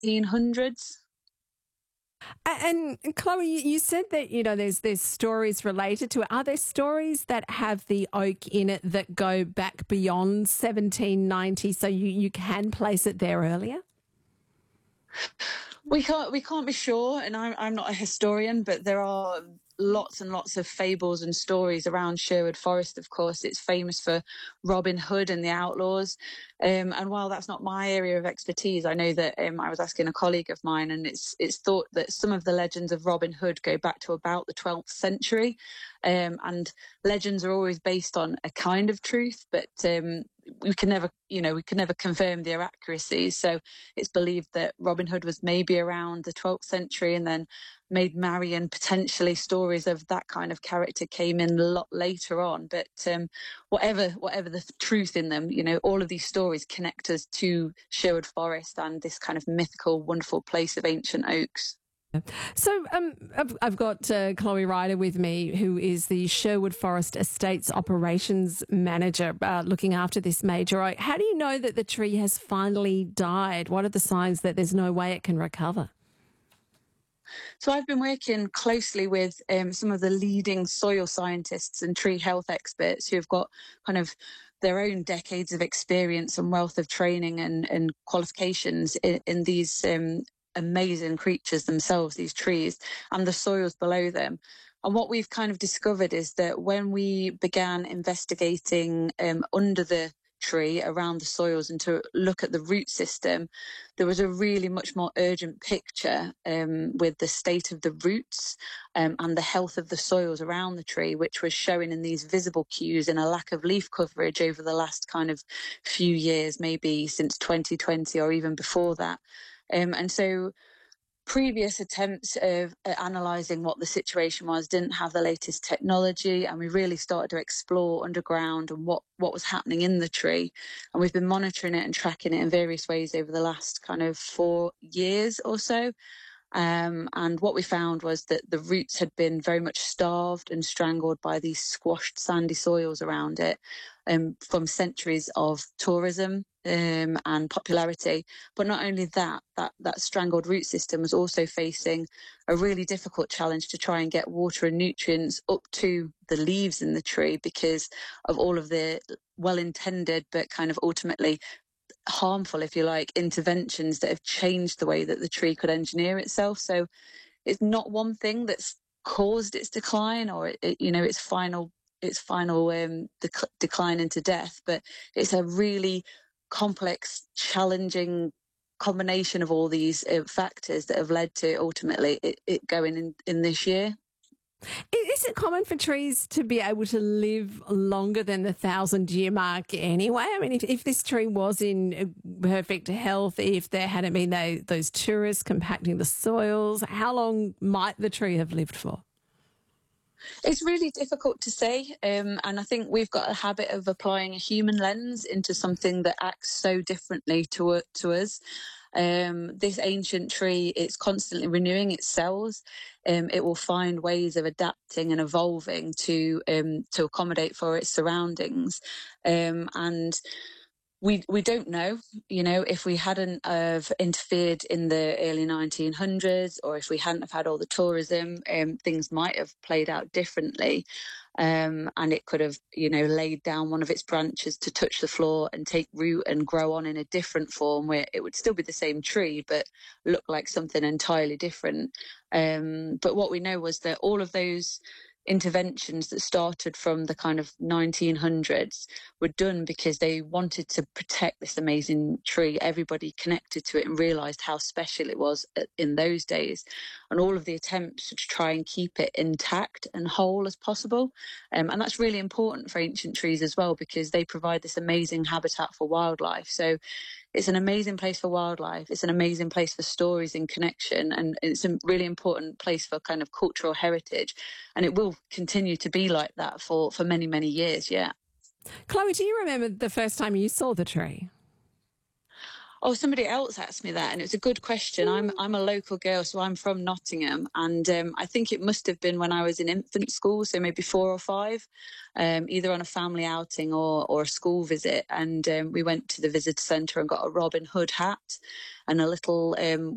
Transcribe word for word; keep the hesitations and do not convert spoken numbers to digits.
eighteen hundreds. And Chloe, you said that, you know, there's there's stories related to it. Are there stories that have the oak in it that go back beyond seventeen ninety, so you, you can place it there earlier? We can't we can't be sure, and I'm I'm not a historian, but there are lots and lots of fables and stories around Sherwood Forest. Of course, it's famous for Robin Hood and the outlaws. Um, and while that's not my area of expertise, I know that um, I was asking a colleague of mine, and it's it's thought that some of the legends of Robin Hood go back to about the twelfth century. Um, and legends are always based on a kind of truth, but um, we can never, you know, we can never confirm their accuracy. So it's believed that Robin Hood was maybe around the twelfth century, and then Maid Marian, potentially stories of that kind of character came in a lot later on. But um, whatever, whatever the truth in them, you know, all of these stories connect us to Sherwood Forest and this kind of mythical, wonderful place of ancient oaks. So um, I've, I've got uh, Chloe Ryder with me, who is the Sherwood Forest Estates Operations Manager, uh, looking after this major oak. How do you know that the tree has finally died? What are the signs that there's no way it can recover? So I've been working closely with um, some of the leading soil scientists and tree health experts who have got kind of their own decades of experience and wealth of training and, and qualifications in, in these um, amazing creatures themselves, these trees, and the soils below them. And what we've kind of discovered is that when we began investigating um, under the tree around the soils and to look at the root system, there was a really much more urgent picture um, with the state of the roots um, and the health of the soils around the tree, which was showing in these visible cues in a lack of leaf coverage over the last kind of few years, maybe since twenty twenty or even before that. Um, and so previous attempts of uh, analysing what the situation was didn't have the latest technology, and we really started to explore underground and what, what was happening in the tree. And we've been monitoring it and tracking it in various ways over the last kind of four years or so. Um, and what we found was that the roots had been very much starved and strangled by these squashed sandy soils around it um, from centuries of tourism um, and popularity. But not only that, that, that strangled root system was also facing a really difficult challenge to try and get water and nutrients up to the leaves in the tree because of all of the well-intended but kind of ultimately harmful, if you like, interventions that have changed the way that the tree could engineer itself. So it's not one thing that's caused its decline or it, you know its final its final um, dec- decline into death, but it's a really complex, challenging combination of all these uh, factors that have led to ultimately it, it going in, in this year. Is it common for trees to be able to live longer than the thousand year mark anyway? I mean, if, if this tree was in perfect health, if there hadn't been those, those tourists compacting the soils, how long might the tree have lived for? It's really difficult to say, um, and I think we've got a habit of applying a human lens into something that acts so differently to, to us. Um, this ancient tree, it's constantly renewing its cells. Um, it will find ways of adapting and evolving to um, to accommodate for its surroundings, um, and we we don't know, you know, if we hadn't have interfered in the early nineteen hundreds, or if we hadn't have had all the tourism, um, things might have played out differently. Um, and it could have, you know, laid down one of its branches to touch the floor and take root and grow on in a different form where it would still be the same tree, but look like something entirely different. Um, but what we know was that all of those interventions that started from the kind of nineteen hundreds were done because they wanted to protect this amazing tree. Everybody connected to it and realised how special it was in those days, and all of the attempts to try and keep it intact and whole as possible. Um, and that's really important for ancient trees as well, because they provide this amazing habitat for wildlife. So it's an amazing place for wildlife. It's an amazing place for stories and connection. And it's a really important place for kind of cultural heritage. And it will continue to be like that for, for many, many years, yeah. Chloe, do you remember the first time you saw the tree? Oh, somebody else asked me that, and it's a good question. I'm I'm a local girl, so I'm from Nottingham, and um, I think it must have been when I was in infant school, so maybe four or five, um, either on a family outing or or a school visit, and um, we went to the visitor centre and got a Robin Hood hat and a little um,